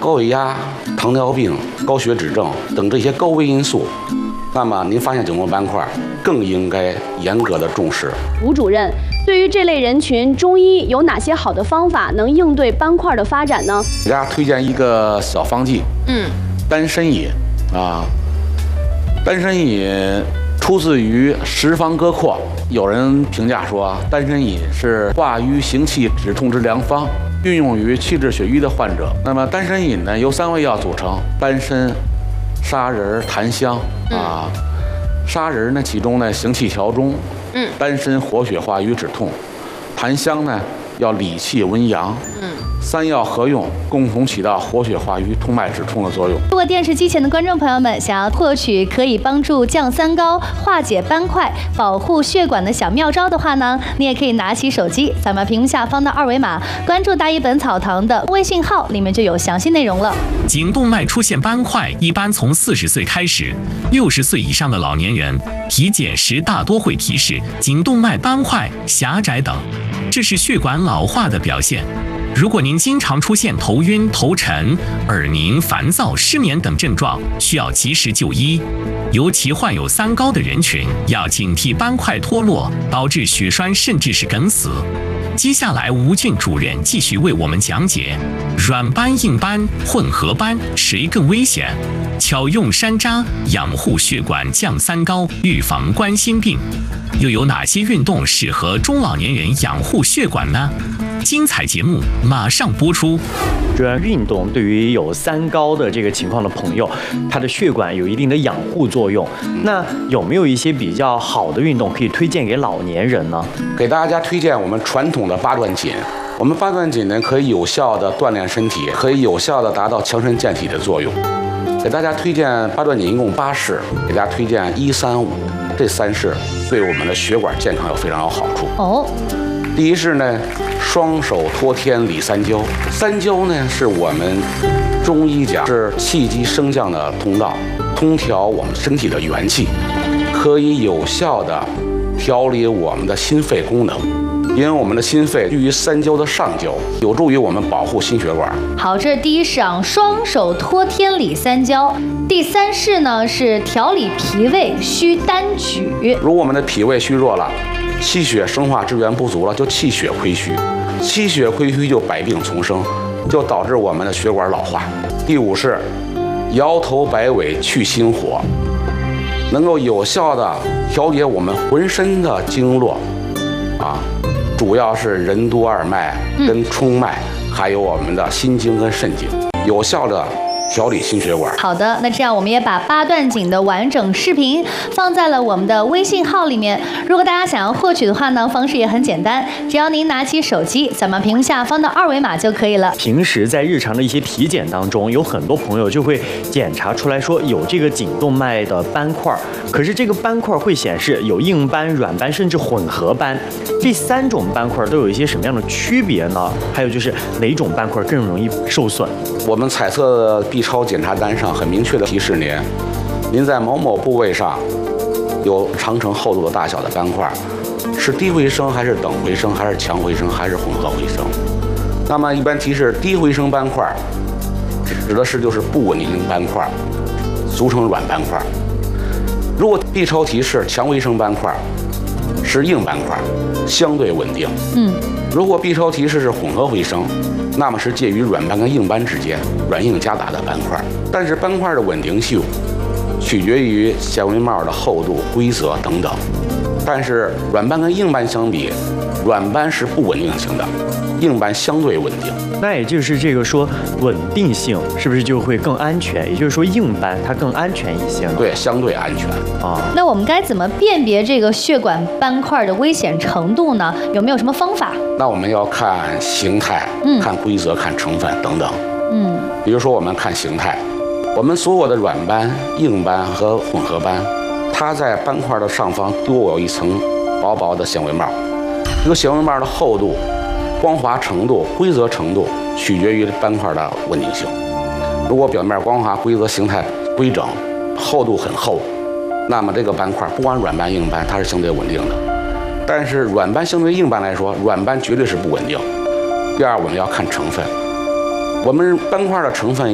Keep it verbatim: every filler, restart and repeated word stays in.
高血压、糖尿病、高血脂症等这些高危因素，那么您发现颈动脉斑块更应该严格的重视。 吴主任，对于这类人群，中医有哪些好的方法能应对斑块的发展呢？ 给大家推荐一个小方剂， 嗯， 丹参饮啊，丹参饮出自于《十方歌阔》，有人评价说，丹参饮是化瘀行气止痛之良方，运用于气滞血瘀的患者。那么丹参饮呢，由三味药组成：丹参、砂仁、檀香啊。嗯、砂仁呢，其中呢行气调中，嗯，丹参活血化瘀止痛，檀香呢要理气温阳，嗯。三药合用，共同起到活血化瘀、通脉止痛的作用。 如果电视机前的观众朋友们想要获取可以帮助降三高、化解斑块、保护血管的小妙招的话呢，你也可以拿起手机，扫描屏幕下方的二维码，关注大医本草堂的微信号，里面就有详细内容了。 颈动脉出现斑块，一般从四十岁开始，六十岁以上的老年人体检时大多会提示颈动脉斑块、狭窄等，这是血管老化的表现。如果您经常出现头晕、头沉、耳鸣、烦躁、失眠等症状，需要及时就医。尤其患有三高的人群，要警惕斑块脱落，导致血栓甚至是梗死。接下来，吴俊主任继续为我们讲解软斑、硬斑、混合斑谁更危险？巧用山楂养护血管，降三高，预防冠心病。又有哪些运动适合中老年人养护血管呢？精彩节目马上播出。 主要运动对于有三高的这个情况的朋友，他的血管有一定的养护作用。那有没有一些比较好的运动可以推荐给老年人呢？ 给大家推荐我们传统的八段锦。我们八段锦呢，可以有效的锻炼身体，可以有效的达到强身健体的作用。给大家推荐八段锦一共八式，给大家推荐一三五这三式，对我们的血管健康有非常有好处。 哦， 第一式呢，双手托天理三焦。三焦呢，是我们中医讲是气机升降的通道，通调我们身体的元气，可以有效的调理我们的心肺功能。因为我们的心肺居于三焦的上焦，有助于我们保护心血管。 好，这是第一式啊，双手托天理三焦。第三式呢是调理脾胃，需单举。 如果我们的脾胃虚弱了，气血生化之源不足了，就气血亏虚，气血亏虚就百病丛生，就导致我们的血管老化。第五是摇头摆尾去心火，能够有效的调节我们浑身的经络啊。主要是任督二脉跟冲脉，嗯、还有我们的心经跟肾经，有效的调理心血管。 好的，那这样我们也把八段锦的完整视频放在了我们的微信号里面。如果大家想要获取的话呢，方式也很简单，只要您拿起手机，扫描屏幕下方的二维码就可以了。 平时在日常的一些体检当中，有很多朋友就会检查出来说有这个颈动脉的斑块，可是这个斑块会显示有硬斑、软斑，甚至混合斑。这三种斑块都有一些什么样的区别呢？还有就是哪种斑块更容易受损？ 我们彩色的 B 超检查单上很明确的提示您，您在某某部位上有长程厚度的大小的斑块，是低回声还是等回声还是强回声还是混合回声？那么一般提示低回声斑块，指的是就是不稳定斑块，俗称软斑块。如果 B 超提示强回声斑块，是硬斑块，相对稳定。嗯，如果 B 超提示是混合回声，那么是介于软斑跟硬斑之间，软硬夹杂的斑块。但是斑块的稳定性取决于纤维帽的厚度、规则等等。但是软斑跟硬斑相比，软斑是不稳定型的，硬斑相对稳定。 那也就是这个说稳定性是不是就会更安全？也就是说硬斑它更安全一些呢？ 对，相对安全啊。 那我们该怎么辨别这个血管斑块的危险程度呢？有没有什么方法？ 那我们要看形态、嗯、看规则、看成分等等。 嗯， 比如说我们看形态，我们所有的软斑、硬斑和混合斑，它在斑块的上方都有一层薄薄的纤维帽。这个纤维帽的厚度、光滑程度、规则程度取决于斑块的稳定性。如果表面光滑、规则、形态规整、厚度很厚，那么这个斑块不管软斑硬斑，它是相对稳定的。但是软斑相对硬斑来说，软斑绝对是不稳定。第二，我们要看成分，我们斑块的成分